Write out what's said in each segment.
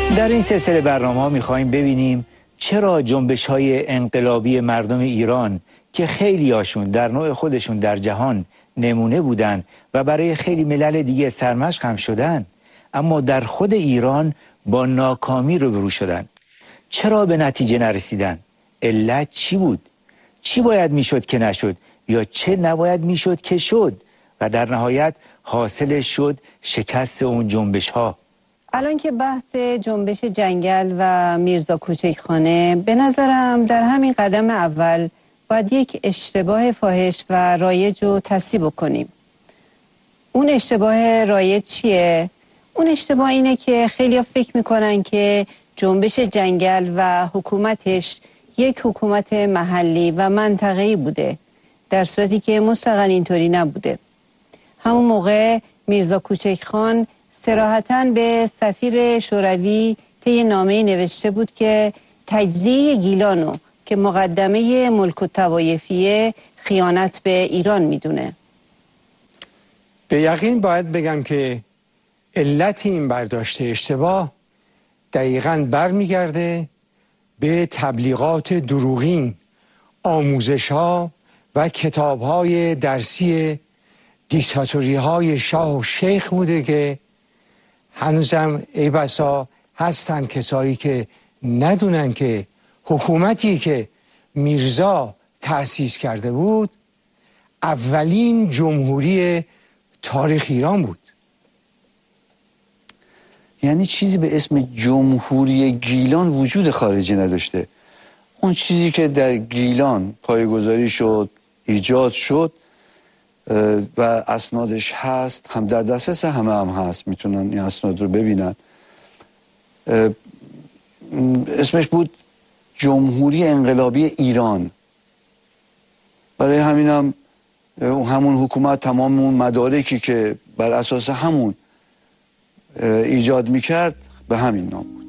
در این سلسله برنامه ها میخواییم ببینیم چرا جنبش های انقلابی مردم ایران که خیلی هاشون در نوع خودشون در جهان نمونه بودن و برای خیلی ملل دیگه سرمشق هم شدن، اما در خود ایران با ناکامی روبرو شدن. چرا به نتیجه نرسیدن؟ علت چی بود؟ چی باید میشد که نشد یا چه نباید میشد که شد؟ و در نهایت حاصل شد شکست اون جنبش ها. الان که بحث جنبش جنگل و میرزا کوچکخانه، به نظرم در همین قدم اول باید یک اشتباه فاحش و رایج رو تصحیح بکنیم. اون اشتباه رایج چیه؟ اون اشتباه اینه که خیلی فکر میکنن که جنبش جنگل و حکومتش یک حکومت محلی و منطقه‌ای بوده، در صورتی که مطلقاً اینطوری نبوده. همون موقع میرزا کوچکخان صراحتاً به سفیر شوروی طی نامه‌ای نوشته بود که تجزیه گیلانو که مقدمه ملک الطوایفیه خیانت به ایران میدونه. به یقین باید بگم که علت این برداشت اشتباه دقیقاً برمیگرده به تبلیغات دروغین، آموزش‌ها و کتاب‌های درسی دیکتاتوری‌های شاه و شیخ بوده که هنوزم ای بسا هستن کسایی که ندونن که حکومتی که میرزا تأسیس کرده بود اولین جمهوری تاریخ ایران بود. یعنی چیزی به اسم جمهوری گیلان وجود خارجی نداشته. اون چیزی که در گیلان پایه‌گذاری شد، ایجاد شد و اسنادش هست، هم در دسترس همه هم هست، میتونن این اسناد رو ببینن. اسمش بود جمهوری انقلابی ایران. برای همینم همون حکومت تمام اون مدارکی که بر اساس همون ایجاد میکرد به همین نام بود.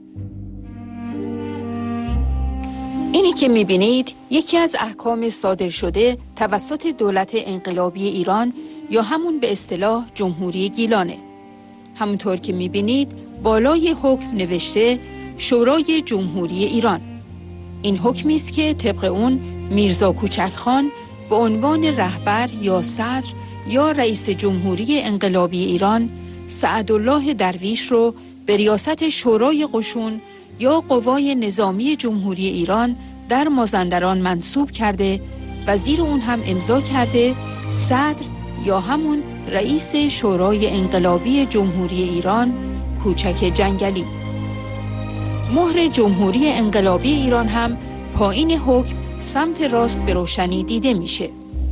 اینی که میبینید یکی از احکام صادر شده توسط دولت انقلابی ایران یا همون به اصطلاح جمهوری گیلانه. همونطور که میبینید بالای حکم نوشته شورای جمهوری ایران. این حکمی است که طبق اون میرزا کوچکخان به عنوان رهبر یا صدر یا رئیس جمهوری انقلابی ایران سعدالله درویش رو به ریاست شورای قشون یا قوای نظامی جمهوری ایران در مازندران منصوب کرده و زیر اون هم امضا کرده صدر یا همون رئیس شورای انقلابی جمهوری ایران کوچک جنگلی. مهر جمهوری انقلابی ایران هم پایین حکم سمت راست به روشنی دیده میشه.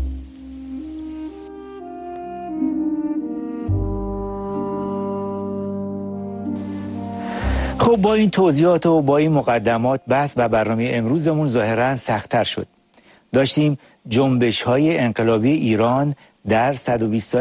خب با این توضیحات و با این مقدمات بحث و برنامه امروزمون ظاهراً سخت‌تر شد. داشتیم جنبش‌های انقلابی ایران در 120 سال